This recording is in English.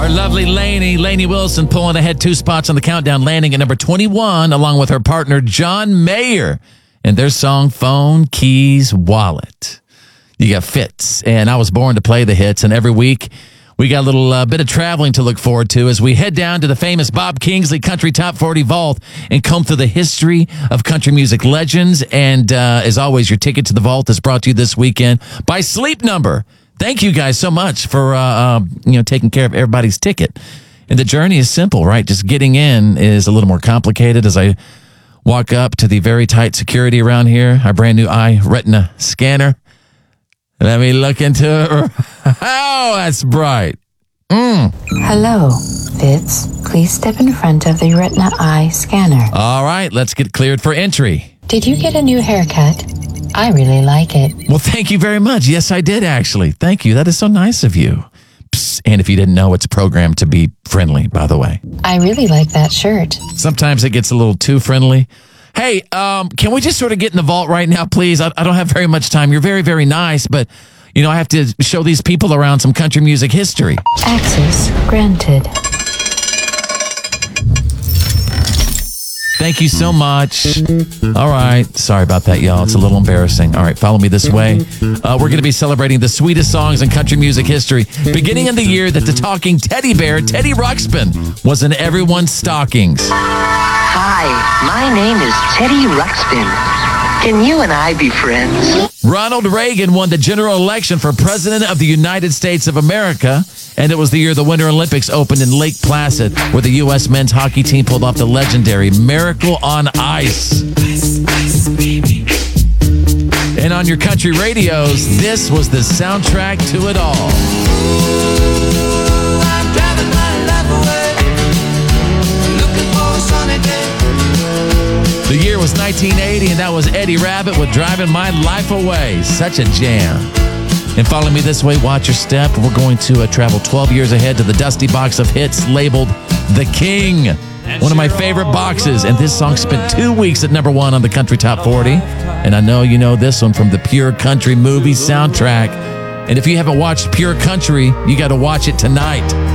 Our lovely Lainey Wilson pulling ahead 2 spots on the countdown, landing at number 21 along with her partner John Mayer and their song Phone, Keys, Wallet. You got Fitz, and I was born to play the hits, and every week we got a little bit of traveling to look forward to as we head down to the famous Bob Kingsley Country Top 40 Vault and comb through the history of country music legends. And as always, your ticket to the vault is brought to you this weekend by Sleep Number. Thank you guys so much for taking care of everybody's ticket. And the journey is simple, right? Just getting in is a little more complicated. As I walk up to the very tight security around here, our brand new eye retina scanner. Let me look into it. Oh, that's bright. Hello, Fitz. Please step in front of the retina eye scanner. All right, let's get cleared for entry. Did you get a new haircut? I really like it. Well, thank you very much. Yes, I did, actually. Thank you. That is so nice of you. Psst. And if you didn't know, it's programmed to be friendly, by the way. I really like that shirt. Sometimes it gets a little too friendly. Hey, can we just sort of get in the vault right now, please? I don't have very much time. You're very, very nice, but, I have to show these people around some country music history. Access granted. Thank you so much. All right. Sorry about that, y'all. It's a little embarrassing. All right. Follow me this way. We're going to be celebrating the sweetest songs in country music history, beginning in the year that the talking teddy bear, Teddy Ruxpin, was in everyone's stockings. Hi, my name is Teddy Ruxpin. Can you and I be friends? Ronald Reagan won the general election for President of the United States of America, and it was the year the Winter Olympics opened in Lake Placid, where the U.S. men's hockey team pulled off the legendary Miracle on Ice. Ice, baby. And on your country radios, this was the soundtrack to it all. I'm driving my life away, looking for a sunny day. The year was 1980, and that was Eddie Rabbitt with Driving My Life Away. Such a jam. And follow me this way, watch your step. We're going to travel 12 years ahead to the dusty box of hits labeled The King. One of my favorite boxes. And this song spent 2 weeks at number 1 on the Country Top 40. And I know you know this one from the Pure Country movie soundtrack. And if you haven't watched Pure Country, you got to watch it tonight.